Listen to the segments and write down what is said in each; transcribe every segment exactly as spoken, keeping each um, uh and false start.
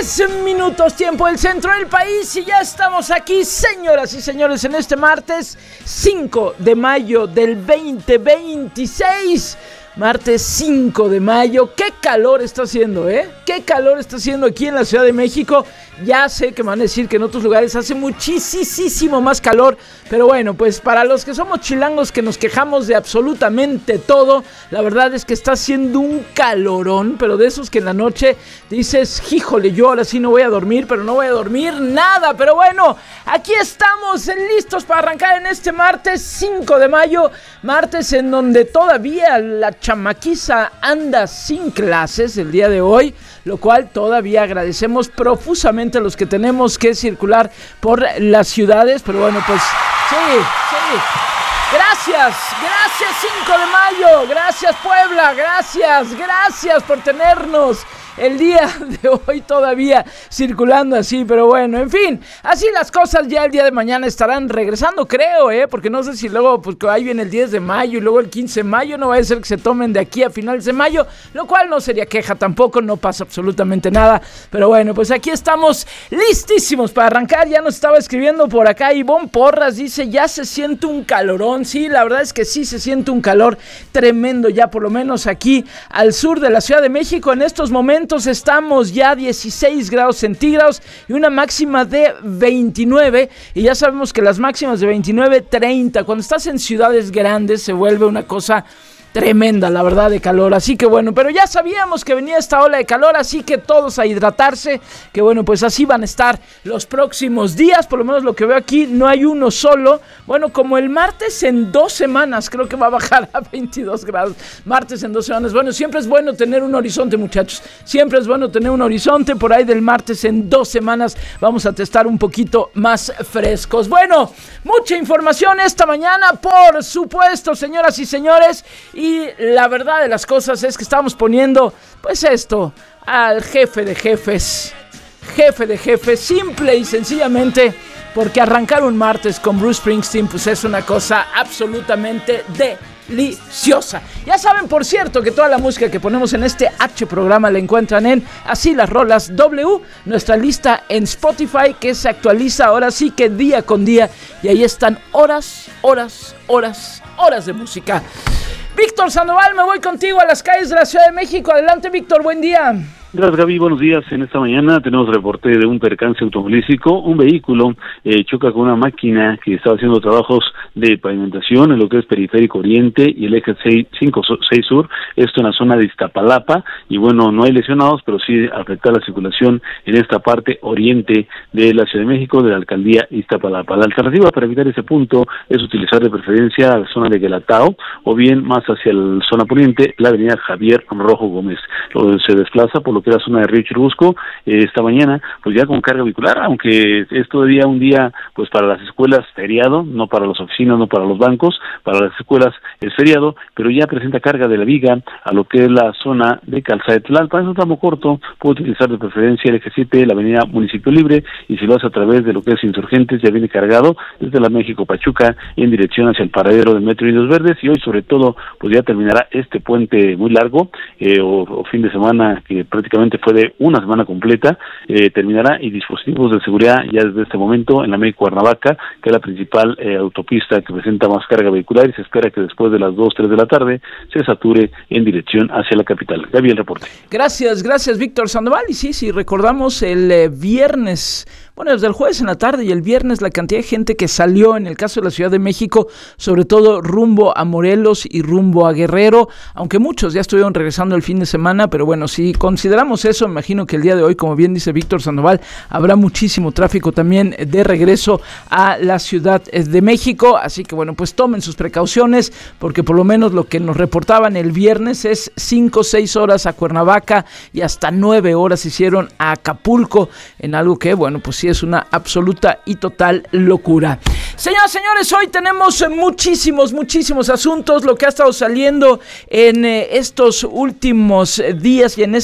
Tres minutos, tiempo del centro del país, y ya estamos aquí, señoras y señores, en este martes cinco de mayo del veinte veintiséis. Martes cinco de mayo. Qué calor está haciendo, ¿eh? Qué calor está haciendo aquí en la Ciudad de México. Ya sé que me van a decir que en otros lugares hace muchísimo más calor, pero bueno, pues para los que somos chilangos que nos quejamos de absolutamente todo, la verdad es que está haciendo un calorón, pero de esos que en la noche dices, híjole, yo ahora sí no voy a dormir, pero no voy a dormir nada. Pero bueno, aquí estamos listos para arrancar en este martes cinco de mayo, martes en donde todavía la chamaquiza anda sin clases el día de hoy, lo cual todavía agradecemos profusamente a los que tenemos que circular por las ciudades, pero bueno, pues sí, sí. Gracias, gracias cinco de mayo, gracias Puebla, gracias, gracias por tenernos el día de hoy todavía circulando así, pero bueno, en fin, así las cosas. Ya el día de mañana estarán regresando, creo, eh, porque no sé si luego, pues ahí viene el diez de mayo y luego el quince de mayo, no va a ser que se tomen de aquí a finales de mayo, lo cual no sería queja tampoco, no pasa absolutamente nada, pero bueno, pues aquí estamos listísimos para arrancar. Ya nos estaba escribiendo por acá Ivonne Porras, dice, ya se siente un calorón. Sí, la verdad es que sí se siente un calor tremendo, ya por lo menos aquí al sur de la Ciudad de México. En estos momentos estamos ya a dieciséis grados centígrados y una máxima de veintinueve, y ya sabemos que las máximas de veintinueve, treinta, cuando estás en ciudades grandes se vuelve una cosa tremenda, la verdad, de calor. Así que bueno, pero ya sabíamos que venía esta ola de calor, así que todos a hidratarse, que bueno, pues así van a estar los próximos días. Por lo menos lo que veo aquí, no hay uno solo. Bueno, como el martes en dos semanas creo que va a bajar a veintidós grados. Martes en dos semanas. Bueno, siempre es bueno tener un horizonte, muchachos. Siempre es bueno tener un horizonte. Por ahí del martes en dos semanas vamos a testar un poquito más frescos. Bueno, mucha información esta mañana, por supuesto, señoras y señores. Y la verdad de las cosas es que estamos poniendo, pues esto, al jefe de jefes, jefe de jefes, simple y sencillamente, porque arrancar un martes con Bruce Springsteen, pues es una cosa absolutamente deliciosa. Ya saben, por cierto, que toda la música que ponemos en este H programa la encuentran en Así las Rolas W, nuestra lista en Spotify, que se actualiza ahora sí que día con día, y ahí están horas, horas, horas, horas de música. Víctor Sandoval, me voy contigo a las calles de la Ciudad de México. Adelante, Víctor, buen día. Gracias, Gaby, buenos días. En esta mañana tenemos reporte de un percance automovilístico. Un vehículo eh, choca con una máquina que estaba haciendo trabajos de pavimentación en lo que es Periférico Oriente y el eje cinco seis Sur, esto en la zona de Iztapalapa, y bueno, no hay lesionados, pero sí afecta la circulación en esta parte oriente de la Ciudad de México, de la alcaldía Iztapalapa. La alternativa para evitar ese punto es utilizar de preferencia la zona de Guelatao, o bien más hacia la zona poniente, la avenida Javier Rojo Gómez. Lo, se desplaza por lo que era la zona de Río Churubusco, eh, esta mañana, pues ya con carga vehicular, aunque es todavía un día, pues para las escuelas feriado, no para las oficinas, no para los bancos, para las escuelas es feriado, pero ya presenta carga de la viga a lo que es la zona de Calzada de Tlalpan. Es un tramo corto, puede utilizar de preferencia el eje siete, la avenida Municipio Libre, y si lo hace a través de lo que es Insurgentes, ya viene cargado desde la México Pachuca en dirección hacia el paradero del Metro Indios Verdes, y hoy sobre todo, pues ya terminará este puente muy largo, eh, o, o fin de semana que prácticamente fue de una semana completa, eh, terminará, y dispositivos de seguridad ya desde este momento en la México Cuernavaca, que es la principal eh, autopista que presenta más carga vehicular, y se espera que después de las dos, tres de la tarde se sature en dirección hacia la capital. Gaby, el reporte. Gracias, gracias Víctor Sandoval. Y sí, sí, recordamos el eh, viernes, bueno, desde el jueves en la tarde y el viernes, la cantidad de gente que salió en el caso de la Ciudad de México, sobre todo rumbo a Morelos y rumbo a Guerrero, aunque muchos ya estuvieron regresando el fin de semana, pero bueno, si consideramos eso, me imagino que el día de hoy, como bien dice Víctor Sandoval, habrá muchísimo tráfico también de regreso a la Ciudad de México, así que bueno, pues tomen sus precauciones, porque por lo menos lo que nos reportaban el viernes es cinco o seis horas a Cuernavaca y hasta nueve horas hicieron a Acapulco, en algo que, bueno, pues sí es una absoluta y total locura. Señoras y señores, hoy tenemos muchísimos, muchísimos asuntos, lo que ha estado saliendo en eh, estos últimos días y en estas últimas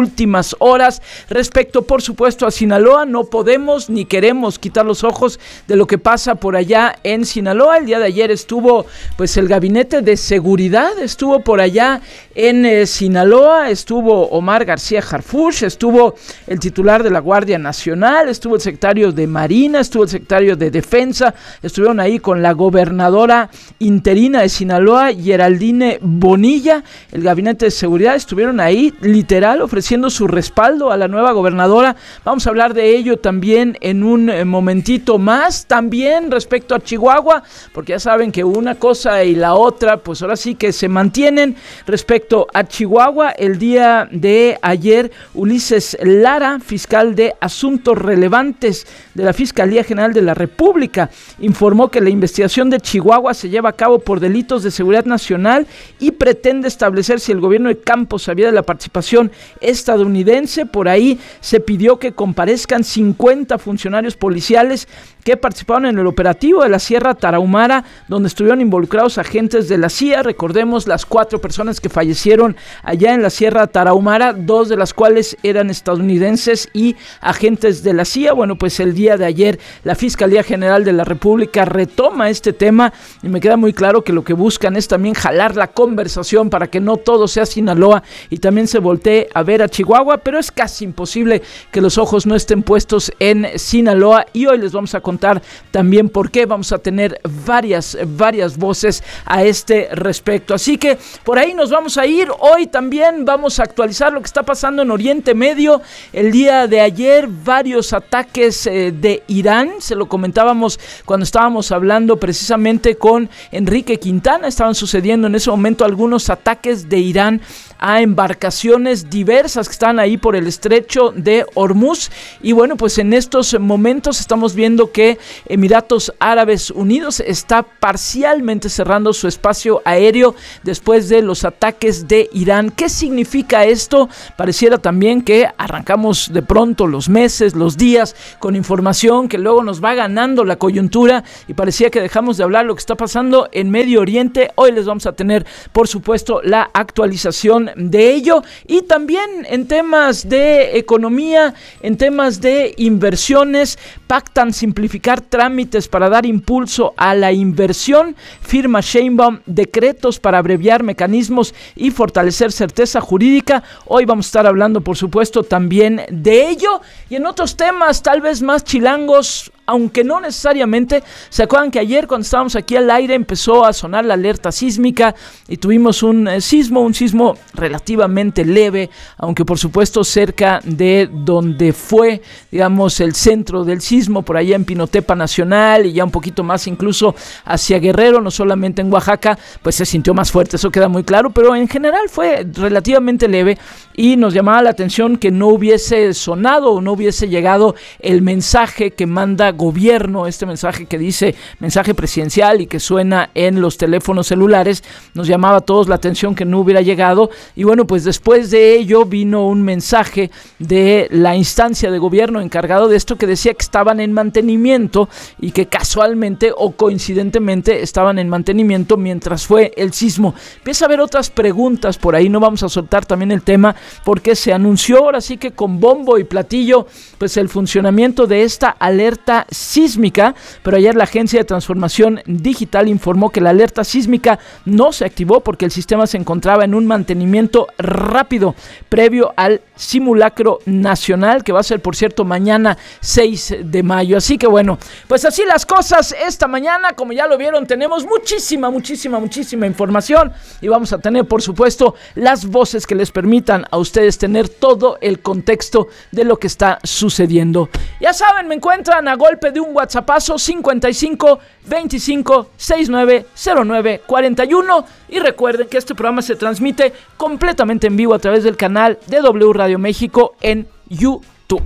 últimas horas. Respecto, por supuesto, a Sinaloa, no podemos ni queremos quitar los ojos de lo que pasa por allá en Sinaloa. El día de ayer estuvo pues el gabinete de seguridad, estuvo por allá en eh, Sinaloa, estuvo Omar García Harfuch, estuvo el titular de la Guardia Nacional, estuvo el secretario de Marina, estuvo el secretario de Defensa, estuvieron ahí con la gobernadora interina de Sinaloa, Geraldine Bonilla. El gabinete de seguridad estuvieron ahí literal ofreciendo su respaldo a la nueva gobernadora. Vamos a hablar de ello también en un eh, momentito más. También respecto a Chihuahua, porque ya saben que una cosa y la otra pues ahora sí que se mantienen. Respecto a Chihuahua, el día de ayer Ulises Lara, fiscal de Asuntos Relevantes de la Fiscalía General de la República, informó que la investigación de Chihuahua se lleva a cabo por delitos de seguridad nacional y pretende establecer si el gobierno de Campos sabía de la participación estadounidense. Por ahí se pidió que comparezcan cincuenta funcionarios policiales que participaron en el operativo de la Sierra Tarahumara, donde estuvieron involucrados agentes de la C I A. Recordemos las cuatro personas que fallecieron allá en la Sierra Tarahumara, dos de las cuales eran estadounidenses y agentes de la C I A. Bueno, pues el día de ayer la Fiscalía General de la República retoma este tema y me queda muy claro que lo que buscan es también jalar la conversación para que no todo sea Sinaloa y también se voltee a ver a Chihuahua, pero es casi imposible que los ojos no estén puestos en Sinaloa y hoy les vamos a contar también por qué. Vamos a tener varias, varias voces a este respecto. Así que por ahí nos vamos a ir. Hoy también vamos a actualizar lo que está pasando en Oriente Medio. El día de ayer, varios ataques eh, de Irán. Se lo comentábamos cuando estábamos hablando precisamente con Enrique Quintana. Estaban sucediendo en ese momento algunos ataques de Irán a embarcaciones diversas que están ahí por el estrecho de Hormuz. Y bueno, pues en estos momentos estamos viendo que Emiratos Árabes Unidos está parcialmente cerrando su espacio aéreo después de los ataques de Irán. ¿Qué significa esto? Pareciera también que arrancamos de pronto los meses, los días con información que luego nos va ganando la coyuntura y parecía que dejamos de hablar lo que está pasando en Medio Oriente. Hoy les vamos a tener, por supuesto, la actualización de ello y también en temas de economía, en temas de inversiones. Pactan simplificar trámites para dar impulso a la inversión. Firma Sheinbaum decretos para abreviar mecanismos y fortalecer certeza jurídica. Hoy vamos a estar hablando, por supuesto, también de ello y en otros temas tal vez más chilangos, aunque no necesariamente. ¿Se acuerdan que ayer cuando estábamos aquí al aire empezó a sonar la alerta sísmica y tuvimos un eh, sismo, un sismo relativamente leve, aunque por supuesto cerca de donde fue, digamos, el centro del sismo, por allá en Pinotepa Nacional y ya un poquito más incluso hacia Guerrero, no solamente en Oaxaca, pues se sintió más fuerte, eso queda muy claro, pero en general fue relativamente leve y nos llamaba la atención que no hubiese sonado o no hubiese llegado el mensaje que manda gobierno, este mensaje que dice mensaje presidencial y que suena en los teléfonos celulares. Nos llamaba a todos la atención que no hubiera llegado y bueno, pues después de ello vino un mensaje de la instancia de gobierno encargado de esto que decía que estaban en mantenimiento y que casualmente o coincidentemente estaban en mantenimiento mientras fue el sismo. Empieza a haber otras preguntas por ahí, no vamos a soltar también el tema porque se anunció ahora sí que con bombo y platillo pues el funcionamiento de esta alerta sísmica, pero ayer la Agencia de Transformación Digital informó que la alerta sísmica no se activó porque el sistema se encontraba en un mantenimiento rápido previo al simulacro nacional que va a ser, por cierto, mañana seis de mayo. Así que bueno, pues así las cosas esta mañana. Como ya lo vieron, tenemos muchísima, muchísima, muchísima información y vamos a tener, por supuesto, las voces que les permitan a ustedes tener todo el contexto de lo que está sucediendo. Ya saben, me encuentran a golpe de un WhatsAppazo cincuenta y cinco veinticinco sesenta y nueve cero nueve cuarenta y uno y recuerden que este programa se transmite completamente en vivo a través del canal de W Radio México en YouTube.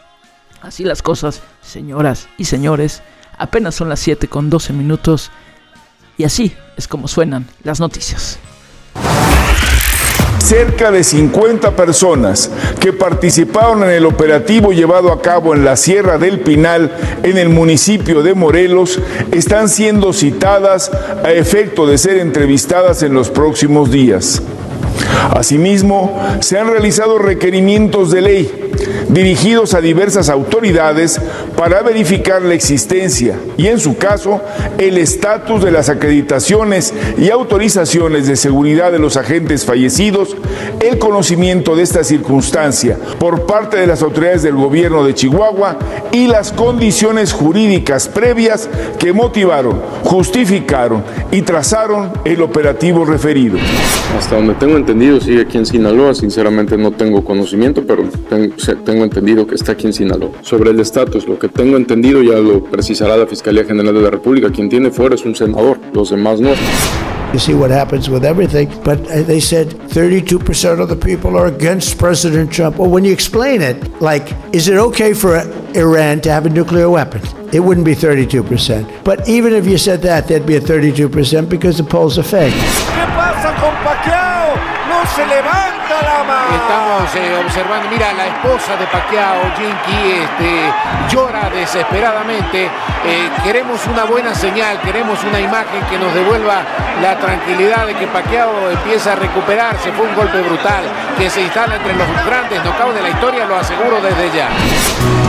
Así las cosas, señoras y señores, apenas son las siete con doce minutos y así es como suenan las noticias. Cerca de cincuenta personas que participaron en el operativo llevado a cabo en la Sierra del Pinal, en el municipio de Morelos, están siendo citadas a efecto de ser entrevistadas en los próximos días. Asimismo, se han realizado requerimientos de ley dirigidos a diversas autoridades para verificar la existencia y, en su caso, el estatus de las acreditaciones y autorizaciones de seguridad de los agentes fallecidos, el conocimiento de esta circunstancia por parte de las autoridades del gobierno de Chihuahua y las condiciones jurídicas previas que motivaron, justificaron y trazaron el operativo referido. Hasta donde tengo entendido sigue aquí en Sinaloa, sinceramente no tengo conocimiento, pero tengo, tengo entendido que está aquí en Sinaloa. Sobre el estatus, lo que tengo entendido ya lo precisará la Fiscalía General de la República, quien tiene fuera es un senador, los demás no. You see what happens with everything, but they said thirty-two percent of the people are against President Trump. Well, when you explain it, like, is it okay for Iran to have a nuclear weapon? It wouldn't be thirty-two percent. But even if you said that, there'd be a thirty-two percent because the polls are fake. ¿Qué pasa con Pacquiao? No se levanta la mano. Estamos eh, observando, mira, la esposa de Pacquiao, Jinky, este, llora desesperadamente. Eh, queremos una buena señal, queremos una imagen que nos devuelva la tranquilidad de que Pacquiao empieza a recuperarse. Fue un golpe brutal que se instala entre los grandes knockouts de la historia, lo aseguro desde ya.